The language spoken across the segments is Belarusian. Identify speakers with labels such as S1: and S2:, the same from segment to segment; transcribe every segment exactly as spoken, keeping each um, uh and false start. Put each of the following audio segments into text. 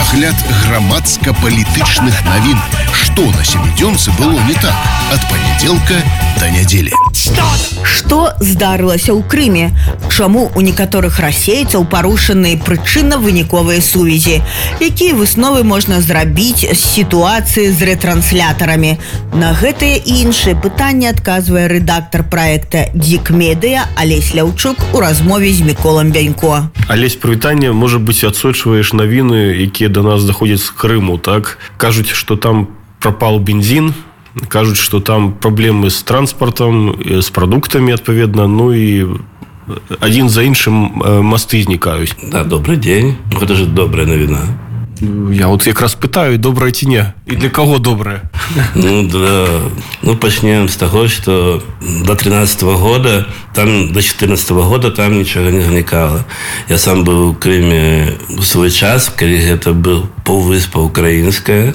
S1: Агляд грамадска-палітычных навін. Што на сямідзёнцы было не так ад панядзелка да нядзелі.
S2: Што здарылася ў Крыме? Чаму у некаторых расейцаў парушаны прычынна-выніковыя сувязі? Якія высновы можна зрабіць з сітуацыі з рэтрансляторамі? На гэтыя і іншыя пытанні адказвае рэдактар праекта «Дик-медыя» Алесь Ляўчук у размове з Міколам Бянько.
S3: Алесь, прывітанне, можа быць, адсочваеш навіны, якія да нас заходзяць з Крыму, так? Кажуць, што там прапал бензін, кажуць, што там праблемы з транспартам, з прадуктамі, адпаведна, ну і адзін за іншым масты знікаюць.
S4: Да, добрый дзень. Гэта ж добрая навіна.
S3: Я вот якраз пытаю, добрая ці не? І для каго добрая?
S4: Ну, да. Ну, пачнем з таго, што до тринадцатого года, там до четырнадцатого года там нічога не знікала. Я сам быў у Крыме у свой час, калі гэта быў паўвыспа украінская.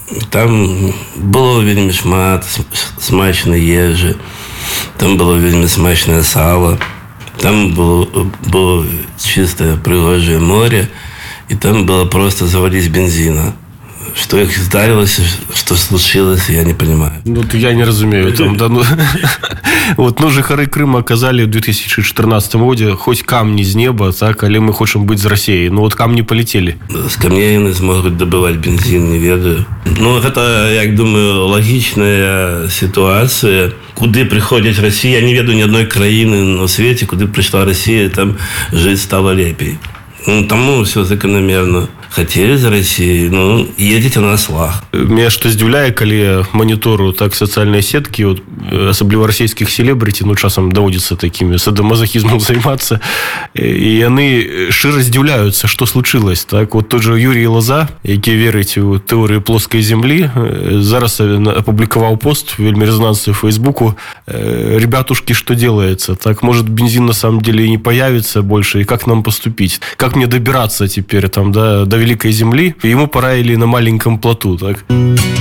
S4: Там было вельмі шмат смачнай ежы, там было вельмі смачнае сало, там было, было чистое прыгожае море, и там было просто заводить бензина. Что их здарилось, что случилось, я не понимаю.
S3: Ну, я не разумею. Там, да, ну, вот, ну, жыхары Крыма оказали в две тысячи четырнадцатом году хоть камни с неба, так, але мы хотим быть с Россией. Ну, вот камни полетели.
S4: С камней они смогут добывать бензин, не ведаю. Ну, это, я думаю, логичная ситуация. Куды приходит Россия? Я не ведаю ни одной краины на свете, куды пришла Россия, там жить стало лепей. Ну, тому все закономерно. Хотели за Россией, ну, едете на ослах.
S3: Меня что здзіўляе, калі монитору так социальные сетки, вот, особливо российских селебрити, ну, часам доводится такими садомазохизмом заниматься, и яны широ здзіўляются, что случилось. Так, вот тот же Юрий Лоза, які верить в теорию плоской земли, зараз опубликовал пост, вельми резонансный в Фейсбуку. Ребятушки, что делается? Так, может, бензин на самом деле и не появится больше, и как нам поступить? Как мне добираться теперь там, да, до великой земли? Ему пора или на маленьком плоту, так?